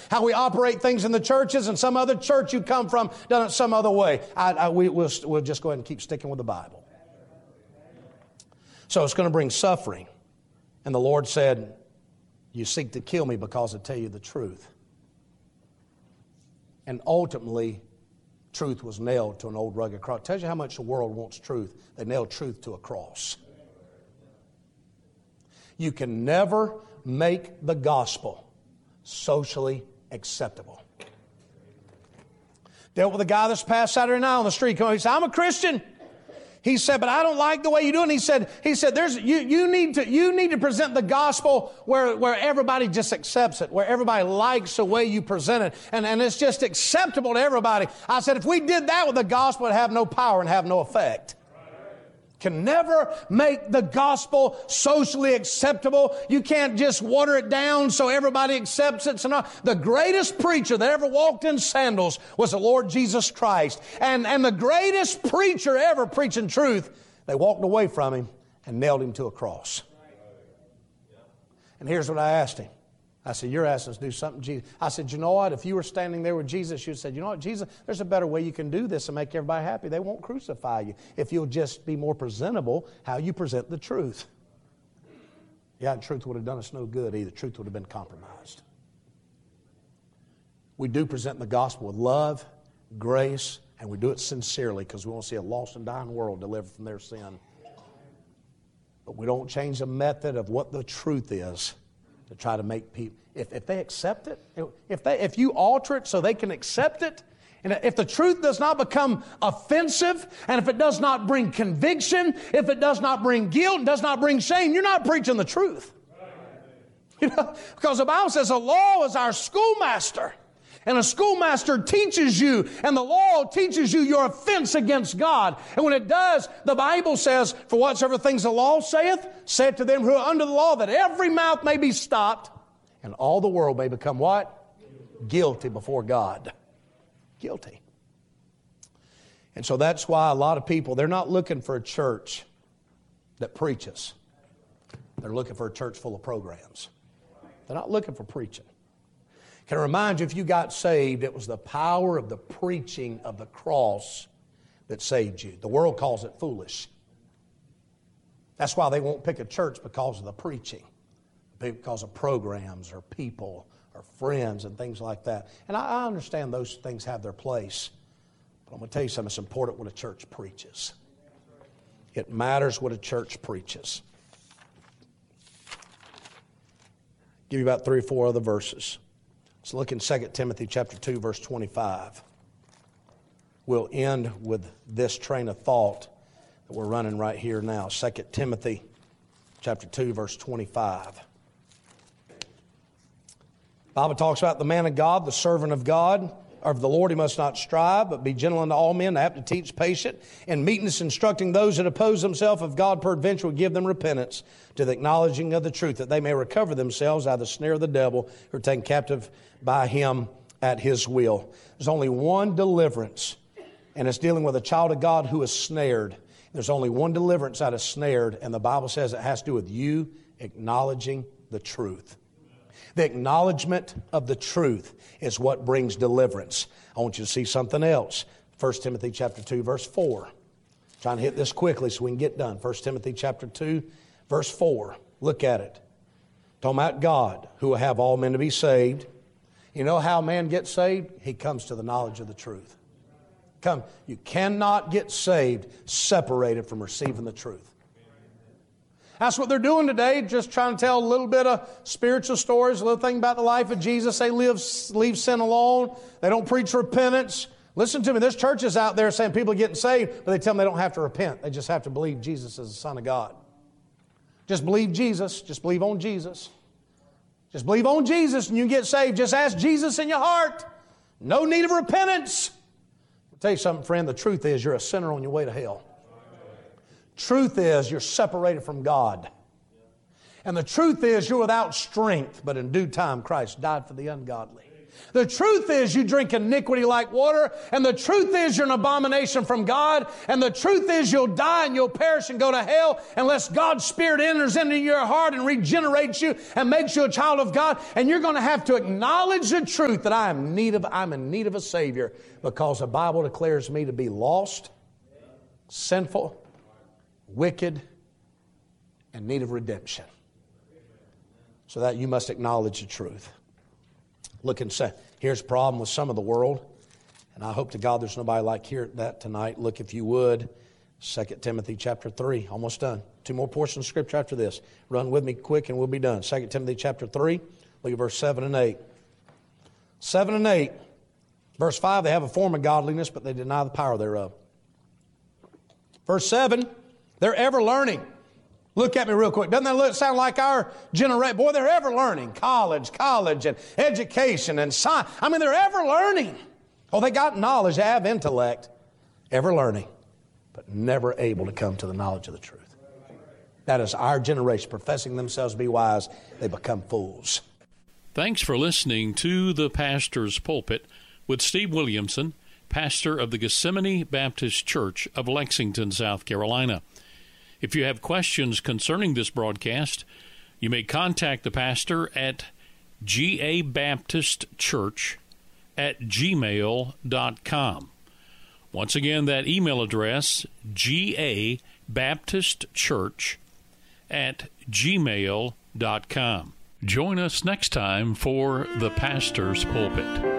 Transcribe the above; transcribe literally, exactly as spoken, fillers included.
how we operate things in the churches, and some other church you come from done it some other way. I, I, we, we'll, we'll just go ahead and keep sticking with the Bible. So it's going to bring suffering. And the Lord said, you seek to kill me because I tell you the truth. And ultimately, truth was nailed to an old rugged cross. It tells you how much the world wants truth. They nailed truth to a cross. You can never make the gospel socially acceptable. Dealt with a guy this past Saturday night on the street. He said, I'm a Christian. He said, but I don't like the way you do it. He said, he said, there's, you, you need to, you need to present the gospel where, where everybody just accepts it, where everybody likes the way you present it. And, and it's just acceptable to everybody. I said, if we did that with the gospel, it'd have no power and have no effect. Can never make the gospel socially acceptable. You can't just water it down so everybody accepts it. So no, the greatest preacher that ever walked in sandals was the Lord Jesus Christ. And, and the greatest preacher ever preaching truth, they walked away from him and nailed him to a cross. And here's what I asked him. I said, you're asking us to do something, Jesus. I said, you know what? If you were standing there with Jesus, you'd say, you know what, Jesus, there's a better way you can do this and make everybody happy. They won't crucify you if you'll just be more presentable how you present the truth. Yeah, the truth would have done us no good either. The truth would have been compromised. We do present the gospel with love, grace, and we do it sincerely because we want to see a lost and dying world delivered from their sin. But we don't change the method of what the truth is to try to make people, if, if they accept it, if they, if you alter it so they can accept it, and if the truth does not become offensive, and if it does not bring conviction, if it does not bring guilt, and does not bring shame, you're not preaching the truth. You know, because the Bible says the law is our schoolmaster. And a schoolmaster teaches you, and the law teaches you your offense against God. And when it does, the Bible says, for whatsoever things the law saith, say it to them who are under the law, that every mouth may be stopped, and all the world may become what? Guilty before God. Guilty. And so that's why a lot of people, they're not looking for a church that preaches. They're looking for a church full of programs. They're not looking for preaching. Can I remind you, if you got saved, it was the power of the preaching of the cross that saved you. The world calls it foolish. That's why they won't pick a church, because of the preaching, because of programs or people or friends and things like that. And I, I understand those things have their place. But I'm going to tell you something. It's important what a church preaches. It matters what a church preaches. Give you about three or four other verses. Let's look in Second Timothy chapter two, verse twenty-five. We'll end with this train of thought that we're running right here now. Second Timothy chapter two, verse twenty-five. The Bible talks about the man of God, the servant of God, of the Lord. He must not strive, but be gentle unto all men, apt to teach, patient, in meekness instructing those that oppose themselves, if God peradventure will give them repentance to the acknowledging of the truth, that they may recover themselves out of the snare of the devil, who are taken captive by him at his will. There's only one deliverance, and it's dealing with a child of God who is snared. There's only one deliverance out of snared, and the Bible says it has to do with you acknowledging the truth. The acknowledgement of the truth is what brings deliverance. I want you to see something else. First Timothy chapter two, verse four. I'm trying to hit this quickly so we can get done. First Timothy chapter two, verse four. Look at it. Talking about God, who will have all men to be saved. You know how man gets saved? He comes to the knowledge of the truth. Come, you cannot get saved separated from receiving the truth. That's what they're doing today, just trying to tell a little bit of spiritual stories, a little thing about the life of Jesus. They live, leave sin alone. They don't preach repentance. Listen to me, there's churches out there saying people are getting saved, but they tell them they don't have to repent. They just have to believe Jesus is the Son of God. Just believe Jesus. Just believe on Jesus. Just believe on Jesus and you get saved. Just ask Jesus in your heart. No need of repentance. I'll tell you something, friend. The truth is you're a sinner on your way to hell. Truth is you're separated from God. And the truth is you're without strength, but in due time Christ died for the ungodly. The truth is you drink iniquity like water, and the truth is you're an abomination from God, and the truth is you'll die and you'll perish and go to hell unless God's Spirit enters into your heart and regenerates you and makes you a child of God. And you're going to have to acknowledge the truth that I am in need of, I'm in need of a Savior, because the Bible declares me to be lost, sinful, wicked, and in need of redemption. So that you must acknowledge the truth. Look and say, here's a problem with some of the world. And I hope to God there's nobody like here that tonight. Look, if you would, Second Timothy chapter three, almost done. Two more portions of Scripture after this. Run with me quick and we'll be done. Second Timothy chapter three, look at verse seven and eight. seven and eight. Verse five, they have a form of godliness, but they deny the power thereof. Verse seven, they're ever learning. Look at me real quick. Doesn't that look, sound like our generation? Boy, they're ever learning. College, college, and education, and science. I mean, they're ever learning. Oh, they got knowledge, they have intellect. Ever learning, but never able to come to the knowledge of the truth. That is our generation. Professing themselves to be wise, they become fools. Thanks for listening to The Pastor's Pulpit with Steve Williamson, pastor of the Gethsemane Baptist Church of Lexington, South Carolina. If you have questions concerning this broadcast, you may contact the pastor at gabaptistchurch at gmail dot com. Once again, that email address, gabaptistchurch at gmail dot com. Join us next time for The Pastor's Pulpit.